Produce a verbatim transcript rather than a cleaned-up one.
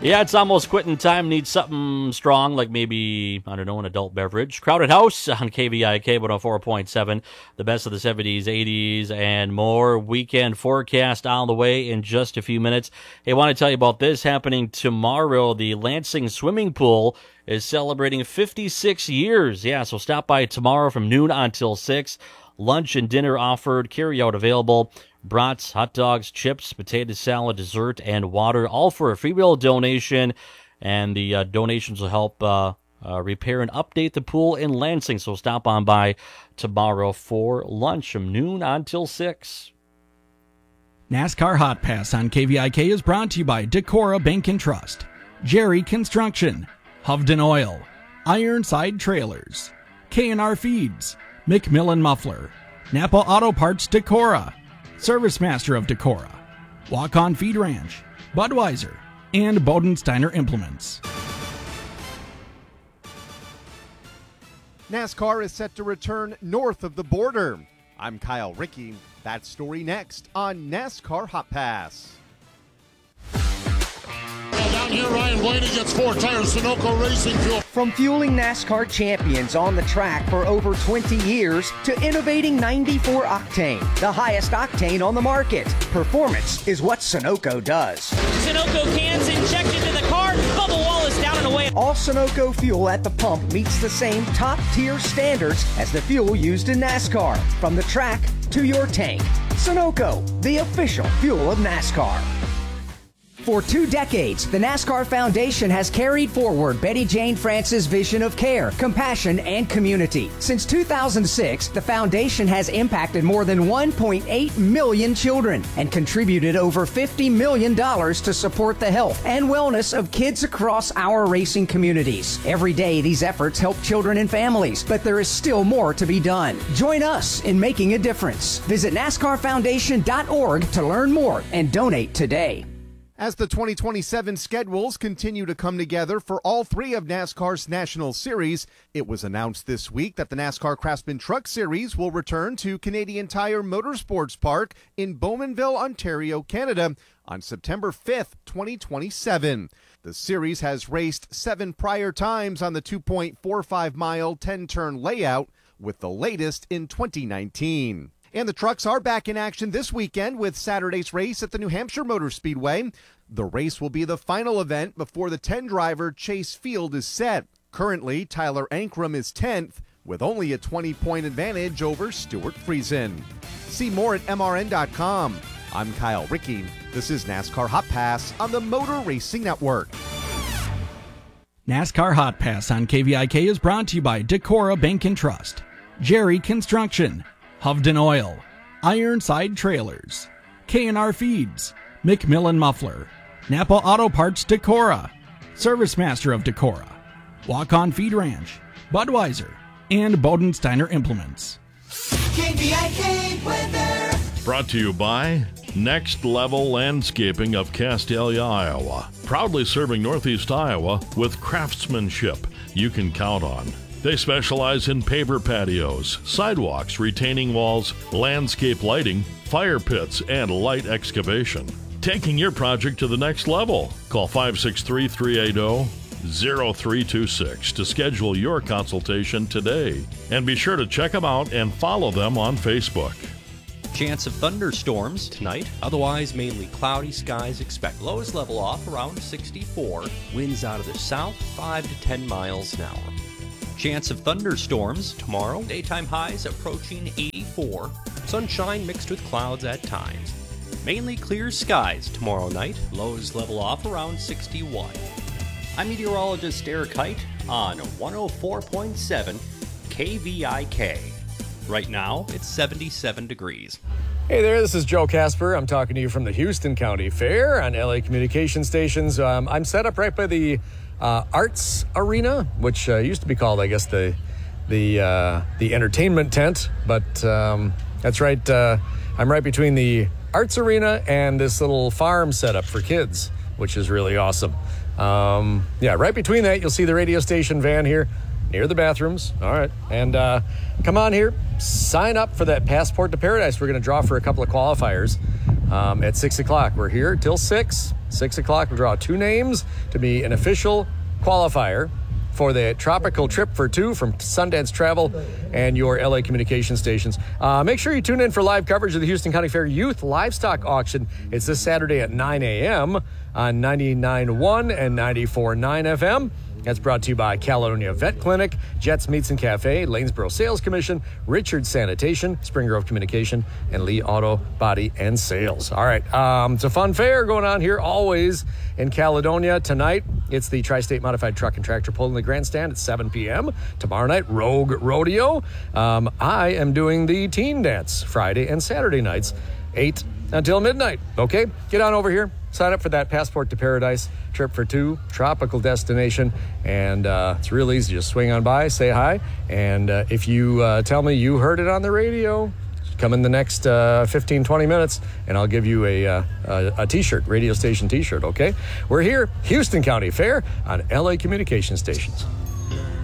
Yeah, it's almost quitting time. Need something strong, like maybe, I don't know, an adult beverage. Crowded House on K V I K one oh four point seven. The best of the seventies, eighties, and more. Weekend forecast on the way in just a few minutes. Hey, I want to tell you about this happening tomorrow. The Lansing Swimming Pool is celebrating fifty-six years. Yeah, so stop by tomorrow from noon until six. Lunch and dinner offered, carry-out available. Brats, hot dogs, chips, potato salad, dessert, and water, all for a free will donation. And the uh, donations will help uh, uh, repair and update the pool in Lansing. So stop on by tomorrow for lunch from noon until six. NASCAR Hot Pass on K V I K is brought to you by Decorah Bank and Trust, Jerry Construction, Hovden Oil, Ironside Trailers, K and R Feeds, McMillan Muffler, Napa Auto Parts Decorah, Service Master of Decorah, Walk-On Feed Ranch, Budweiser, and Bodensteiner Implements. NASCAR is set to return north of the border. I'm Kyle Rickey. That story next on NASCAR Hot Pass. Down here, Ryan Blaney gets four tires, Sunoco Racing Fuel. From fueling NASCAR champions on the track for over twenty years to innovating ninety-four octane, the highest octane on the market. Performance is what Sunoco does. Sunoco cans injected into the car, bubble wall is down and away. All Sunoco fuel at the pump meets the same top-tier standards as the fuel used in NASCAR. From the track to your tank, Sunoco, the official fuel of NASCAR. For two decades, the NASCAR Foundation has carried forward Betty Jane France's vision of care, compassion, and community. Since two thousand six, the foundation has impacted more than one point eight million children and contributed over fifty million dollars to support the health and wellness of kids across our racing communities. Every day, these efforts help children and families, but there is still more to be done. Join us in making a difference. Visit NASCAR Foundation dot org to learn more and donate today. As the twenty twenty-seven schedules continue to come together for all three of NASCAR's National Series, it was announced this week that the NASCAR Craftsman Truck Series will return to Canadian Tire Motorsports Park in Bowmanville, Ontario, Canada on September fifth, twenty twenty-seven. The series has raced seven prior times on the two point four five mile ten-turn layout, with the latest in twenty nineteen. And the trucks are back in action this weekend with Saturday's race at the New Hampshire Motor Speedway. The race will be the final event before the ten-driver Chase Field is set. Currently, Tyler Ankrum is tenth, with only a twenty-point advantage over Stuart Friesen. See more at M R N dot com. I'm Kyle Rickey. This is NASCAR Hot Pass on the Motor Racing Network. NASCAR Hot Pass on K V I K is brought to you by Decorah Bank and Trust, Jerry Construction, Hovden Oil, Ironside Trailers, K and R Feeds, McMillan Muffler, Napa Auto Parts Decorah, Service Master of Decorah, Walk-On Feed Ranch, Budweiser, and Bodensteiner Implements. K V I K weather. Brought to you by Next Level Landscaping of Castalia, Iowa. Proudly serving Northeast Iowa with craftsmanship you can count on. They specialize in paver patios, sidewalks, retaining walls, landscape lighting, fire pits, and light excavation. Taking your project to the next level. Call five six three, three eight zero, zero three two six to schedule your consultation today. And be sure to check them out and follow them on Facebook. Chance of thunderstorms tonight. Otherwise, mainly cloudy skies. Expect lows level off around sixty-four. Winds out of the south, five to ten miles an hour. Chance of thunderstorms tomorrow. Daytime highs approaching eighty-four. Sunshine mixed with clouds at times. Mainly clear skies tomorrow night. Lows level off around sixty-one. I'm meteorologist Eric Height on one oh four point seven K V I K. Right now, it's seventy-seven degrees. Hey there, this is Joe Casper. I'm talking to you from the Houston County Fair on L A Communication Stations. Um, I'm set up right by the uh, Arts Arena, which uh, used to be called, I guess, the the uh, the entertainment tent. But um, that's right. Uh, I'm right between the Arts Arena and this little farm setup for kids, which is really awesome. Um, yeah, right between that, you'll see the radio station van here near the bathrooms. All right. And uh, come on here, sign up for that Passport to Paradise. We're going to draw for a couple of qualifiers. um, at six o'clock. We're here till six. six o'clock, we'll draw two names to be an official qualifier for the tropical trip for two from Sundance Travel and your L A communication stations. Uh, make sure you tune in for live coverage of the Houston County Fair Youth Livestock Auction. It's this Saturday at nine a.m. on ninety-nine point one and ninety-four point nine F M. That's brought to you by Caledonia Vet Clinic, Jets Meats and Cafe, Lanesboro Sales Commission, Richard Sanitation, Spring Grove Communication, and Lee Auto Body and Sales. All right, um, it's a fun fair going on here always in Caledonia. Tonight, it's the Tri-State Modified Truck and Tractor Pull in the Grandstand at seven p.m. Tomorrow night, Rogue Rodeo. Um, I am doing the Teen Dance Friday and Saturday nights, eight until midnight. Okay, get on over here. Sign up for that Passport to Paradise trip for two, tropical destination, and uh, it's real easy. Just swing on by, say hi, and uh, if you uh, tell me you heard it on the radio, come in the next uh, fifteen, twenty minutes, and I'll give you a, uh, a, a t-shirt, radio station t-shirt, okay? We're here, Houston County Fair on L A Communication Stations.